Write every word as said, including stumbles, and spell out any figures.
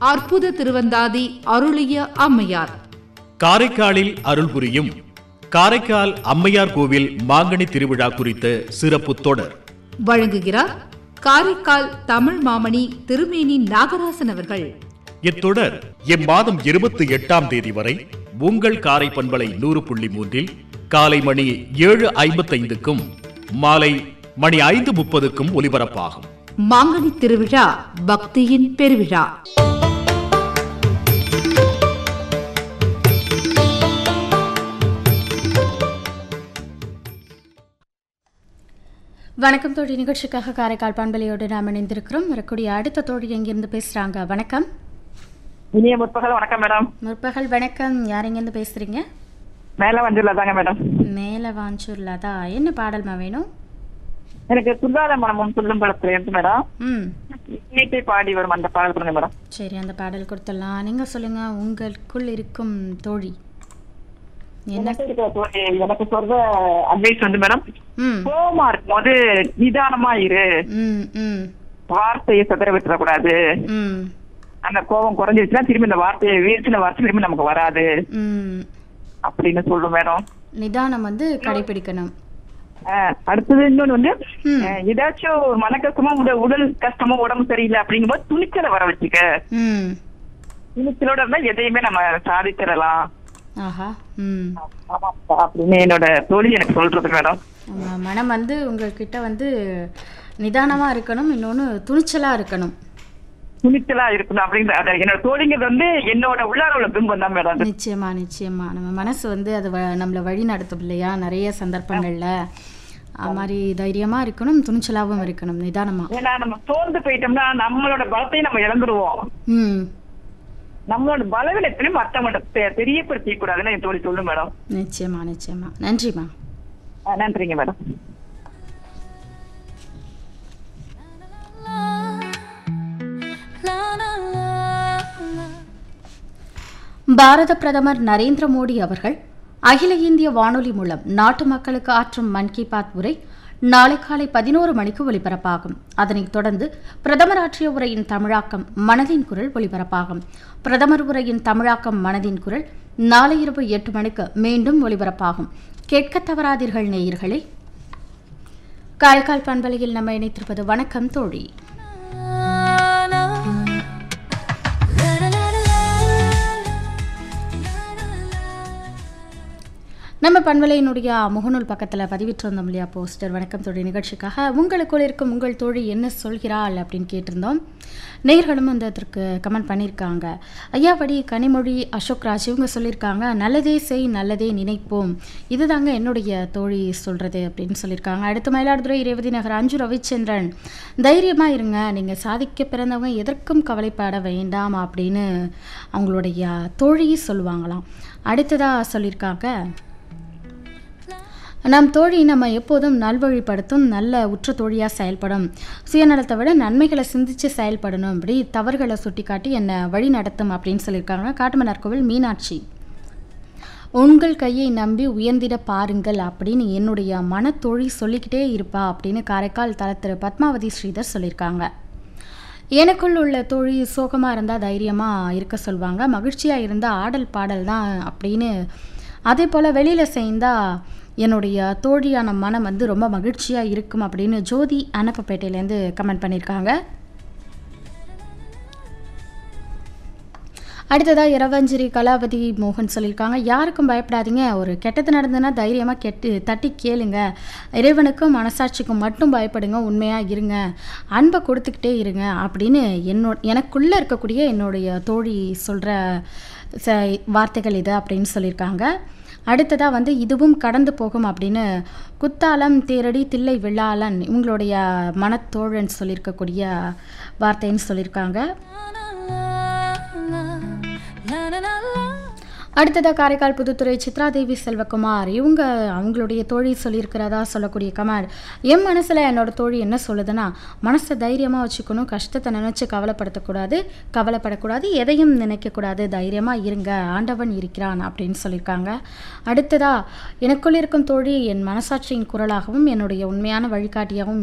அற்புத திருவந்தாதி அருளிய அம்மையார். காரைக்காலில் அருள் புரியும் காரைக்கால் அம்மையார் கோவில் மாங்கனி திருவிழா குறித்த சிறப்பு தொடர் வழங்குகிறார் காரைக்கால் தமிழ் மாமணி திருமேனி நாகராசன் அவர்கள். இத்தொடர் இம்மாதம் இருபத்தி எட்டாம் தேதி வரை உங்கள் காரை பண்பலை நூறு புள்ளி மூன்றில் காலை மணி ஏழு ஐம்பத்தி ஐந்துக்கும் மாலை மணி ஐந்து முப்பதுக்கும் ஒலிபரப்பாகும். மாங்கனி திருவிழா பக்தியின் பெருவிழா. வணக்கம் தோழி, நிகழ்ச்சிக்காக காரைக்கால் பண்பலையோடு நாம் இணைந்திருக்கிறோம். வரக்கூடிய அடுத்த தோழி எங்கிருந்து பேசுறாங்க? வணக்கம். இனிய முற்பகல் வணக்கம் மேடம். முற்பகல் வணக்கம். யார் எங்கிருந்து பேசுறீங்க? மேலவாஞ்சூர்ல தாங்க மேடம். மேலவாஞ்சூர்ல தான். என்ன பாடல்மா வேணும்? எனக்கு துல்லாத மனமும் துள்ளும் படத்துல இருந்து மேடம் ம் நீட்டை பாடி வரும் அந்த பாடல் கொடுங்க மேடம். சரி, அந்த பாடல் கொடுத்துடலாம். நீங்க சொல்லுங்க, உங்களுக்குள் இருக்கும் தோழி என்ன? எனக்கு சொல்ற அட்வைஸ் வந்து மேடம், கோவமா இருக்கும் போது நிதானமா இரு, வார்த்தையை சதற விட்டுற கூடாது. அந்த கோபம் குறைஞ்சிருச்சுன்னா திரும்பி இந்த வார்த்தையை வீழ்ச்சின வார்த்தை திரும்பி நமக்கு வராது அப்படின்னு சொல்லும் மேடம். நிதானம் வந்து கடைபிடிக்கணும். அடுத்தது இன்னொன்னு வந்து, ஏதாச்சும் மன கஷ்டமோ உடல் கஷ்டமோ உடம்பு சரியில்லை அப்படிங்கும் போது துணிச்சலை வர வச்சுக்க. துணிச்சலோட இருந்தா எதையுமே நம்ம சாதிச்சிடலாம் அப்படின்னு என்னோட தோழி எனக்கு சொல்றது மேடம். மனம் வந்து உங்ககிட்ட வந்து நிதானமா இருக்கணும், இன்னொன்னு துணிச்சலா இருக்கணும். துணிச்சலா இருக்கணும் அப்படிங்கிற என்னோட தோழிங்கிறது வந்து என்னோட உள்ளார உள்ள பிம்பம் தான் மேடம். நிச்சயமா நிச்சயமா நம்ம மனசு வந்து அது நம்மளை வழி நடத்தும் இல்லையா நிறைய சந்தர்ப்பங்கள்ல. அது மாதிரி தைரியமா இருக்கணும், துணிச்சலாவும் இருக்கணும், நிதானமா. ஏன்னா நம்ம சோர்ந்து போயிட்டோம்னா நம்மளோட பலத்தையும் நம்ம இழந்துருவோம். ம் நம்மளோட பலவீனத்திலும் மற்றவங்க தெரியப்படுத்திக்க கூடாதுன்னு என் தோழி சொல்லும் மேடம். நிச்சயமா நிச்சயமா. நன்றிமா. நன்றிங்க மேடம். பாரத பிரதமர் நரேந்திர மோடி அவர்கள் அகில இந்திய வானொலி மூலம் நாட்டு மக்களுக்கு ஆற்றும் மன் கி பாத் உரை நாளை காலை பதினோரு மணிக்கு ஒலிபரப்பாகும். அதனைத் தொடர்ந்து பிரதமர் ஆற்றிய உரையின் தமிழாக்கம் மனதின் குரல் ஒலிபரப்பாகும். பிரதமர் உரையின் தமிழாக்கம் மனதின் குரல் நாளை இரவு எட்டு மணிக்கு மீண்டும் ஒலிபரப்பாகும். கேட்க தவறாதீர்கள் நேயர்களே. காரைக்கால் பண்பலையில் நம்ம இணைத்திருப்பது வணக்கம் தோழி. நம்ம பண்பலையினுடைய முகநூல் பக்கத்தில் பதிவிட்டிருந்தோம் இல்லையா போஸ்டர், வணக்கம் தோழி நிகழ்ச்சிக்காக. உங்களுக்குள் இருக்கும் உங்கள் தோழி என்ன சொல்கிறாள் அப்படின்னு கேட்டிருந்தோம். நேயர்களும் வந்து அதற்கு கமெண்ட் பண்ணியிருக்காங்க. ஐயாவடி கனிமொழி அசோக்ராஜ் இவங்க சொல்லியிருக்காங்க, நல்லதே செய் நல்லதே நினைப்போம், இதுதாங்க என்னுடைய தோழி சொல்கிறது அப்படின்னு சொல்லியிருக்காங்க. அடுத்து மயிலாடுதுறை ரேவதி நகர் அஞ்சு ரவிச்சந்திரன், தைரியமாக இருங்க, நீங்கள் சாதிக்க பிறந்தவங்க எதற்கும் கவலைப்பட வேண்டாம் அப்படின்னு அவங்களுடைய தோழி சொல்லுவாங்களாம். அடுத்ததாக சொல்லியிருக்காங்க, நம் தோழி நம்ம எப்போதும் நல்வழிப்படுத்தும் நல்ல உற்ற தோழியாக செயல்படும், சுயநலத்தை விட நன்மைகளை சிந்தித்து செயல்படணும், அப்படி தவறுகளை சுட்டி காட்டி என்னை வழி நடத்தும் அப்படின்னு சொல்லியிருக்காங்க. காட்டுமன்னார் கோவில் மீனாட்சி, உங்கள் கையை நம்பி உயர்ந்திட பாருங்கள் அப்படின்னு என்னுடைய மனத்தோழி சொல்லிக்கிட்டே இருப்பா அப்படின்னு காரைக்கால் தலத்திரு பத்மாவதி ஸ்ரீதர் சொல்லியிருக்காங்க. எனக்குள் உள்ள தோழி சோகமாக இருந்தால் தைரியமாக இருக்க சொல்லுவாங்க, மகிழ்ச்சியாக இருந்தால் ஆடல் பாடல் தான் அப்படின்னு. அதே போல் வெளியில் சேர்ந்தால் என்னுடைய தோழியான மனம் வந்து ரொம்ப மகிழ்ச்சியாக இருக்கும் அப்படின்னு ஜோதி அனப்பப்பேட்டையிலேருந்து கமெண்ட் பண்ணியிருக்காங்க. அடுத்ததாக இரவஞ்சிரி கலாவதி மோகன் சொல்லியிருக்காங்க, யாருக்கும் பயப்படாதீங்க, ஒரு கெட்டது நடந்ததுன்னா தைரியமாக கெட்டு தட்டி கேளுங்க, இறைவனுக்கும் மனசாட்சிக்கும் மட்டும் பயப்படுங்க, உண்மையாக இருங்க, அன்பை கொடுத்துக்கிட்டே இருங்க அப்படின்னு என்னோ எனக்குள்ளே இருக்கக்கூடிய என்னுடைய தோழி சொல்கிற ச வார்த்தைகள் இது அப்படின்னு சொல்லியிருக்காங்க. அடுத்ததாக வந்து இதுவும் கடந்து போகும் அப்படின்னு குத்தாலம் தேரடி தில்லை விழாலன் இவங்களுடைய மனத்தோழன் சொல்லியிருக்கக்கூடிய வார்த்தைன்னு சொல்லியிருக்காங்க. அடுத்ததாக காரைக்கால் புதுத்துறை சித்ராதேவி செல்வகுமார் இவங்க அவங்களுடைய தோழி சொல்லியிருக்கிறதா சொல்லக்கூடிய கமார், என் மனசில் என்னோட தோழி என்ன சொல்லுதுன்னா, மனசை தைரியமாக வச்சுக்கணும், கஷ்டத்தை நினச்சி கவலைப்படுத்தக்கூடாது கவலைப்படக்கூடாது எதையும் நினைக்கக்கூடாது, தைரியமாக இருங்க, ஆண்டவன் இருக்கிறான் அப்படின்னு சொல்லியிருக்காங்க. அடுத்ததாக எனக்குள் இருக்கும் தோழி என் மனசாட்சியின் குரலாகவும் என்னுடைய உண்மையான வழிகாட்டியாகவும்